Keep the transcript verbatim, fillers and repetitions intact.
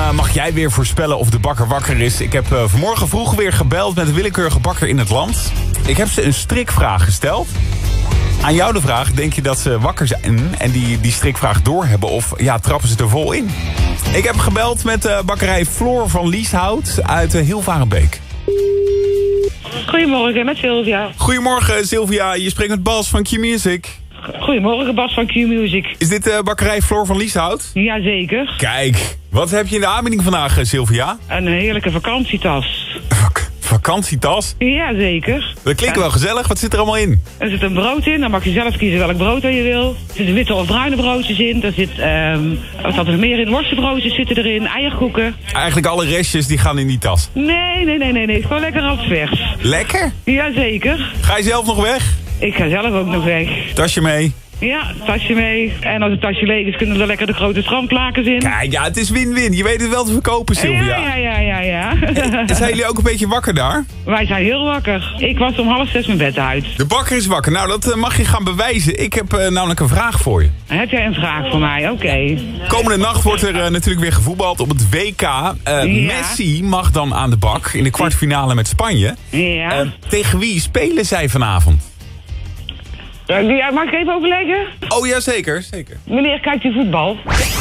uh, mag jij weer voorspellen of de bakker wakker is. Ik heb uh, vanmorgen vroeg weer gebeld met een willekeurige bakker in het land. Ik heb ze een strikvraag gesteld. Aan jou de vraag, denk je dat ze wakker zijn en die, die strikvraag doorhebben of ja, trappen ze er vol in? Ik heb gebeld met uh, bakkerij Floor van Lieshout uit uh, Hilvarenbeek. Goedemorgen, met Sylvia. Goedemorgen Sylvia, je spreekt met Bas van Q-Music. Goedemorgen, Bas van Q-Music. Is dit uh, bakkerij Floor van Lieshout? Jazeker. Kijk, wat heb je in de aanbieding vandaag, Sylvia? Een heerlijke vakantietas. Vak vakantietas? Jazeker. Dat klinkt ja. wel gezellig, wat zit er allemaal in? Er zit een brood in, dan mag je zelf kiezen welk brood je wil. Er zitten witte of bruine broodjes in. Er zit, um, wat staat er nog meer in? Worstenbroodjes zitten erin, eierkoeken. Eigenlijk alle restjes die gaan in die tas. Nee, nee, nee, nee, nee. Gewoon lekker als vers. Lekker? Jazeker. Ga je zelf nog weg? Ik ga zelf ook nog weg. Tasje mee? Ja, tasje mee. En als het tasje leeg is, kunnen er lekker de grote strandplakers in. Kijk, ja, het is win-win. Je weet het wel te verkopen, Sylvia. Ja, ja, ja, ja, ja. En zijn jullie ook een beetje wakker daar? Wij zijn heel wakker. Ik was om half zes mijn bed uit. De bakker is wakker. Nou, dat uh, mag je gaan bewijzen. Ik heb uh, namelijk een vraag voor je. Heb jij een vraag voor mij? Oké. Okay. Komende nacht wordt er uh, natuurlijk weer gevoetbald op het W K. Uh, ja. Messi mag dan aan de bak in de kwartfinale met Spanje. Ja. Uh, tegen wie spelen zij vanavond? Ja, mag ik even overleggen? Oh ja, zeker, zeker. Meneer, kijkt u voetbal?